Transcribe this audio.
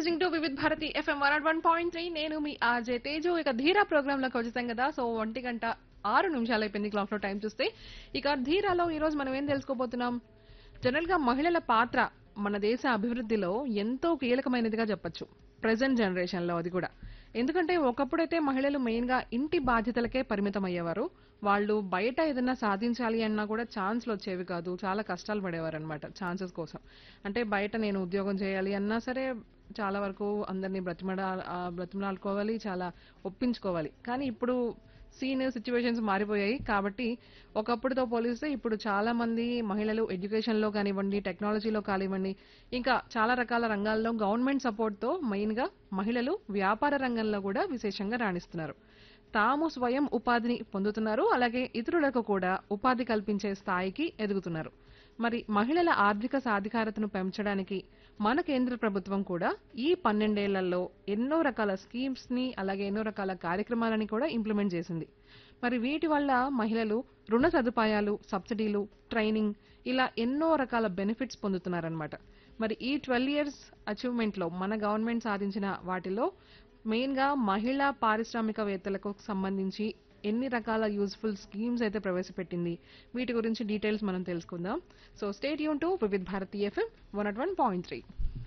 Listening to Vividh Bharati FM 101.3. నేను మీ RJ Teju. ఇక ధీరా ప్రోగ్రామ్ లోకి వచ్చేసాం కదా. సో 1:06 అయిపోయింది క్లాక్ లో టైం చూస్తే. ఇక ధీరాలో ఈ రోజు మనం ఏం తెలుసుకోబోతున్నాం. జనరల్ గా మహిళల పాత్ర మన దేశ అభివృద్ధిలో ఎంతో కీలకమైనదిగా చెప్పొచ్చు. ప్రెసెంట్ జనరేషన్ లో అది కూడా. ఎందుకంటే ఒకప్పుడైతే మహిళలు మెయిన్ గా ఇంటి బాధ్యతలకే పరిమితం అయ్యేవారు. వాళ్ళు బయట ఏదైనా సాధించాలి అన్నా కూడా ఛాన్స్లు వచ్చేవి కాదు. చాలా కష్టాలు పడేవారు అనమాట ఛాన్సెస్ కోసం. అంటే బయట నేను ఉద్యోగం చేయాలి అన్నా సరే చాలా వరకు అందరినీ బ్రతిమలాడుకోవాలి, చాలా ఒప్పించుకోవాలి. కానీ ఇప్పుడు సిచ్యువేషన్స్ మారిపోయాయి కాబట్టి ఒకప్పుడుతో పోలిస్తే ఇప్పుడు చాలా మంది మహిళలు ఎడ్యుకేషన్ లో కానివ్వండి, టెక్నాలజీలో కానివ్వండి, ఇంకా చాలా రకాల రంగాల్లో గవర్నమెంట్ సపోర్ట్ తో మెయిన్ గా మహిళలు వ్యాపార రంగంలో కూడా విశేషంగా రాణిస్తున్నారు. తాము స్వయం ఉపాధిని పొందుతున్నారు, అలాగే ఇతరులకు కూడా ఉపాధి కల్పించే స్థాయికి ఎదుగుతున్నారు. మరి మహిళల ఆర్థిక సాధికారతను పెంచడానికి మన కేంద్ర ప్రభుత్వం కూడా ఈ 12 ఏళ్లలో ఎన్నో రకాల స్కీమ్స్ ని అలాగే ఎన్నో రకాల కార్యక్రమాలని కూడా ఇంప్లిమెంట్ చేసింది. మరి వీటి వల్ల మహిళలు రుణ సదుపాయాలు, సబ్సిడీలు, ట్రైనింగ్ ఇలా ఎన్నో రకాల బెనిఫిట్స్ పొందుతున్నారన్నమాట. మరి ఈ 12 ఇయర్స్ అచీవ్మెంట్ లో మన గవర్నమెంట్ సాధించిన వాటిలో మెయిన్ గా మహిళా పారిశ్రామికవేత్తలకు సంబంధించి ఎన్ని రకాల యూజ్ఫుల్ స్కీమ్స్ అయితే ప్రవేశపెట్టింది, వీటి గురించి డీటెయిల్స్ మనం తెలుసుకుందాం. So stay tune to Vividh Bharati FM 101.3.